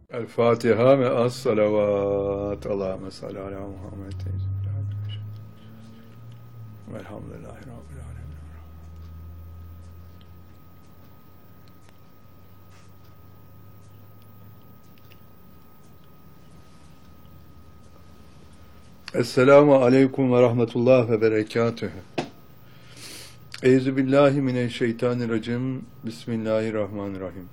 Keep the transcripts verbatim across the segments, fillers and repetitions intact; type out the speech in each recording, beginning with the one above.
El Fatiha ve as salavat. Allahümme salli ala Muhammed. Velhamdülillahi Rabbil alemin. Esselamu aleyküm ve rahmetullah ve berekatühü. Eyzu billahi mineşşeytanirracim. Bismillahirrahmanirrahim.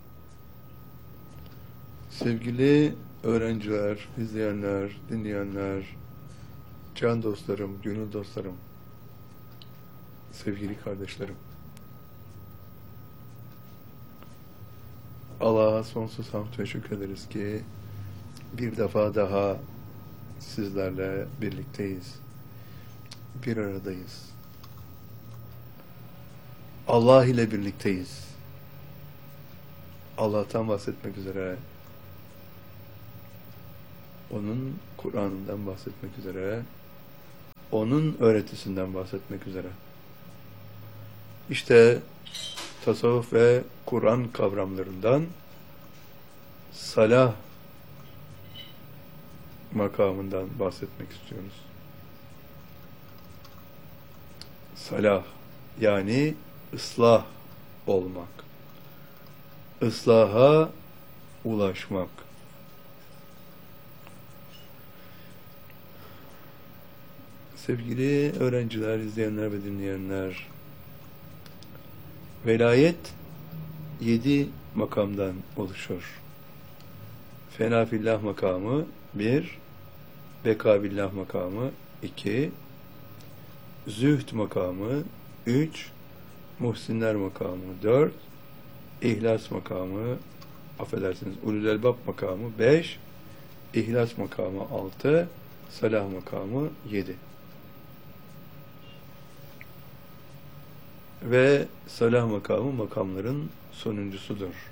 Sevgili öğrenciler, izleyenler, dinleyenler, can dostlarım, gönül dostlarım, sevgili kardeşlerim. Allah'a sonsuz hamd ve şükrederiz ki bir defa daha sizlerle birlikteyiz. Bir aradayız. Allah ile birlikteyiz. Allah'tan bahsetmek üzere, onun Kur'an'ından bahsetmek üzere, onun öğretisinden bahsetmek üzere. İşte tasavvuf ve Kur'an kavramlarından salah makamından bahsetmek istiyoruz. Salah yani ıslah olmak, ıslaha ulaşmak. Sevgili öğrenciler, izleyenler ve dinleyenler, velayet yedi makamdan oluşur. Fena fillah makamı bir, beka billah makamı iki, zühd makamı üç, muhsinler makamı dört, ihlas makamı, affedersiniz, ulul elbab makamı beş, ihlas makamı altı, salah makamı yedi. Ve salah makamı makamların sonuncusudur.